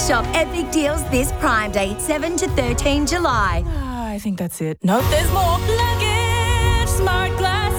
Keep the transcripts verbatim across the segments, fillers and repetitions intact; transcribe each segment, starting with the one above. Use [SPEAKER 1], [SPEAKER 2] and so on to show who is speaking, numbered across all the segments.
[SPEAKER 1] Shop epic deals this Prime Day, seven to thirteen July.
[SPEAKER 2] I think that's it. Nope, there's more. Luggage Smart Glasses.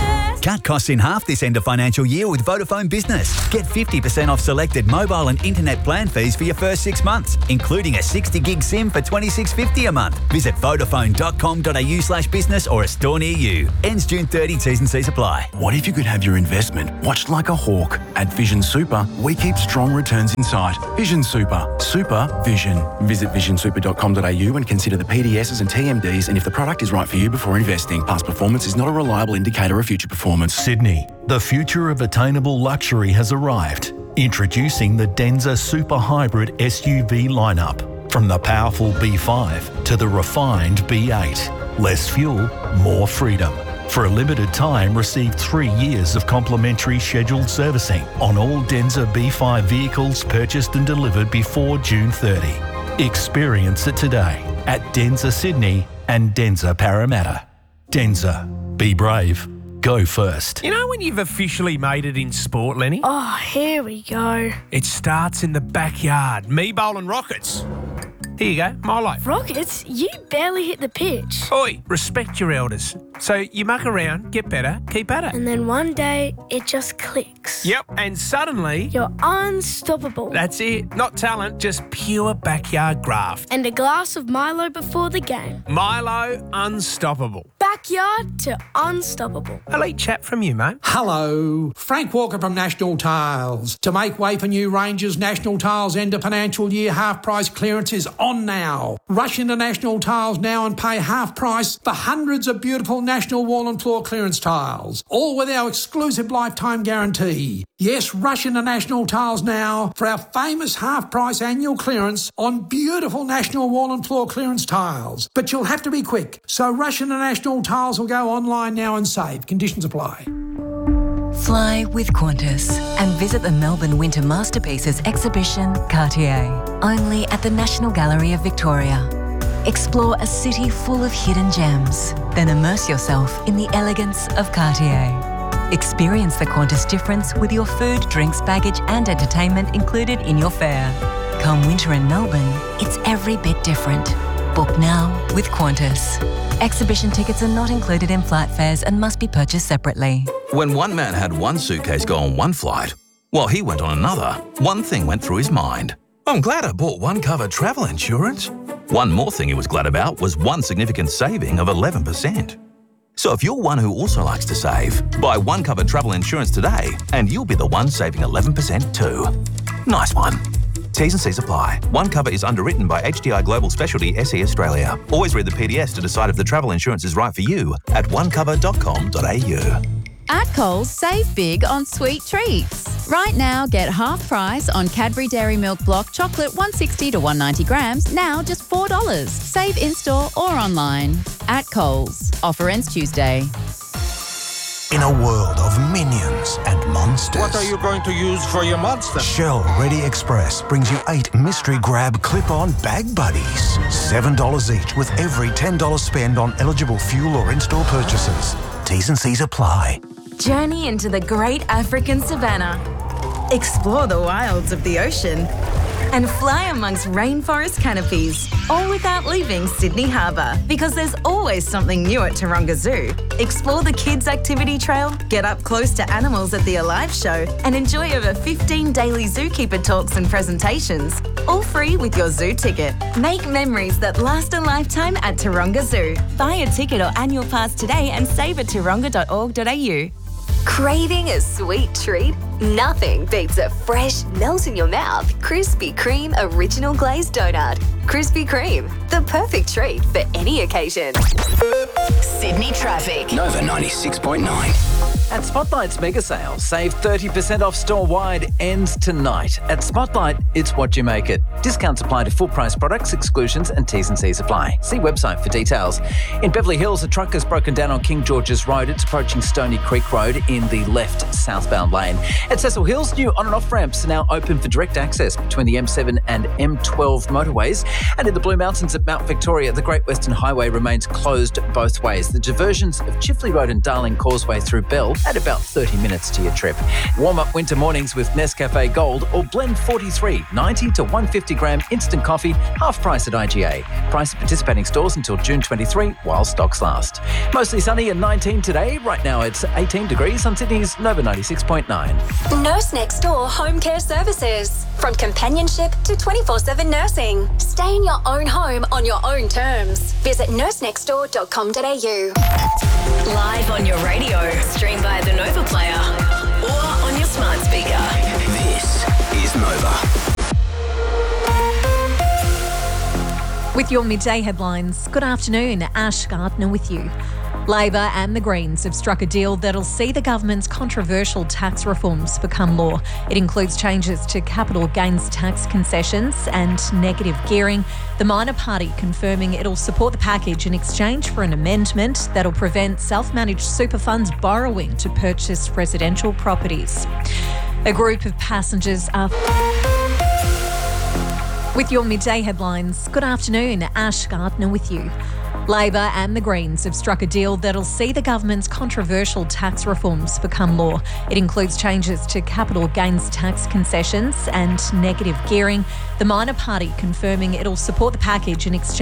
[SPEAKER 3] Cut costs in half this end of financial year with Vodafone Business. Get fifty percent off selected mobile and internet plan fees for your first six months, including a sixty gig SIM for twenty-six dollars fifty a month. Visit vodafone dot com dot a u slash business or a store near you. Ends June thirtieth, T's and C's apply.
[SPEAKER 4] What if you could have your investment watched like a hawk? At Vision Super, we keep strong returns in sight. Vision Super. Super Vision. Visit vision super dot com dot a u and consider the P D Ss and T M Ds and if the product is right for you before investing. Past performance is not a reliable indicator of future performance.
[SPEAKER 5] Sydney, the future of attainable luxury has arrived. Introducing the Denza Super Hybrid S U V lineup. From the powerful B five to the refined B eight. Less fuel, more freedom. For a limited time, receive three years of complimentary scheduled servicing on all Denza B five vehicles purchased and delivered before June thirtieth. Experience it today at Denza Sydney and Denza Parramatta. Denza. Be brave. Go first.
[SPEAKER 6] You know when you've officially made it in sport, Lenny?
[SPEAKER 7] Oh, here we go.
[SPEAKER 6] It starts in the backyard. Me bowling rockets. Here you go, Milo.
[SPEAKER 7] Rockets? You barely hit the pitch.
[SPEAKER 6] Oi, respect your elders. So you muck around, get better, keep at it.
[SPEAKER 7] And then one day, it just clicks.
[SPEAKER 6] Yep, and suddenly...
[SPEAKER 7] You're unstoppable.
[SPEAKER 6] That's it. Not talent, just pure backyard graft.
[SPEAKER 7] And a glass of Milo before the game.
[SPEAKER 6] Milo, unstoppable.
[SPEAKER 7] Backyard to unstoppable.
[SPEAKER 6] Elite chat from you, mate.
[SPEAKER 8] Hello, Frank Walker from National Tiles. To make way for new ranges, National Tiles end of financial year half price clearance is on now. Rush into National Tiles now and pay half price for hundreds of beautiful National wall and floor clearance tiles, all with our exclusive lifetime guarantee. Yes, rush into National Tiles now for our famous half price annual clearance on beautiful National wall and floor clearance tiles. But you'll have to be quick, so rush into National Tiles or go online now and save. Conditions apply.
[SPEAKER 9] Fly with Qantas and visit the Melbourne Winter Masterpieces exhibition, Cartier, only at the National Gallery of Victoria. Explore a city full of hidden gems, then immerse yourself in the elegance of Cartier. Experience the Qantas difference with your food, drinks, baggage and entertainment included in your fare. Come winter in Melbourne, it's every bit different. Book now with Qantas. Exhibition tickets are not included in flight fares and must be purchased separately.
[SPEAKER 10] When one man had one suitcase go on one flight, while he went on another, one thing went through his mind. I'm glad I bought one cover travel insurance. One more thing he was glad about was one significant saving of eleven percent. So if you're one who also likes to save, buy one cover travel insurance today and you'll be the one saving eleven percent too. Nice one. T's and C's apply. One cover is underwritten by H D I Global Specialty S E Australia. Always read the P D S to decide if the travel insurance is right for you at one cover dot com dot a u.
[SPEAKER 11] At Coles, save big on sweet treats. Right now, get half price on Cadbury Dairy Milk Block Chocolate one sixty to one ninety grams, now just four dollars. Save in-store or online. At Coles. Offer ends Tuesday.
[SPEAKER 12] In a world of minions and monsters.
[SPEAKER 13] What are you going to use for your monster?
[SPEAKER 12] Shell Ready Express brings you eight mystery grab clip-on bag buddies. seven dollars each with every ten dollars spend on eligible fuel or in-store purchases. T's and C's apply.
[SPEAKER 14] Journey into the great African savannah. Explore the wilds of the ocean. And fly amongst rainforest canopies, all without leaving Sydney Harbour. Because there's always something new at Taronga Zoo. Explore the kids' activity trail, get up close to animals at the Alive show, and enjoy over fifteen daily zookeeper talks and presentations. All free with your zoo ticket. Make memories that last a lifetime at Taronga Zoo. Buy a ticket or annual pass today and save at taronga dot org dot a u.
[SPEAKER 15] Craving a sweet treat? Nothing beats a fresh, melt-in-your-mouth Krispy Kreme Original Glazed Donut. Krispy Kreme, the perfect treat for any occasion.
[SPEAKER 16] Sydney traffic.
[SPEAKER 17] Nova ninety-six point nine.
[SPEAKER 18] At Spotlight's mega sale, save thirty percent off store-wide ends tonight. At Spotlight, it's what you make it. Discounts apply to full-price products, exclusions and T's and C's apply. See website for details. In Beverly Hills, a truck has broken down on King George's Road. It's approaching Stony Creek Road in the left southbound lane. At Cecil Hills, new on and off ramps are now open for direct access between the M seven and M twelve motorways. And in the Blue Mountains at Mount Victoria, the Great Western Highway remains closed both ways. The diversions of Chifley Road and Darling Causeway through Bell add about thirty minutes to your trip. Warm up winter mornings with Nescafe Gold or blend forty-three, ninety to one fifty fifty gram instant coffee, half price at I G A. Price at participating stores until June twenty-third while stocks last. Mostly sunny and nineteen today. Right now it's eighteen degrees on Sydney's Nova ninety-six point nine.
[SPEAKER 15] Nurse Next Door Home Care Services. From companionship to twenty-four seven nursing. Stay in your own home on your own terms. Visit nurse next door dot com dot a u.
[SPEAKER 16] Live on your radio, stream via the Nova Player or on your smart speaker.
[SPEAKER 17] This is Nova.
[SPEAKER 19] With your midday headlines, good afternoon, Ash Gardner with you. Labor and the Greens have struck a deal that'll see the government's controversial tax reforms become law. It includes changes to capital gains tax concessions and negative gearing. The minor party confirming it'll support the package in exchange for an amendment that'll prevent self-managed super funds borrowing to purchase residential properties. A group of passengers are... With your midday headlines, good afternoon, Ash Gardner with you. Labor and the Greens have struck a deal that'll see the government's controversial tax reforms become law. It includes changes to capital gains tax concessions and negative gearing. The minor party confirming it'll support the package in exchange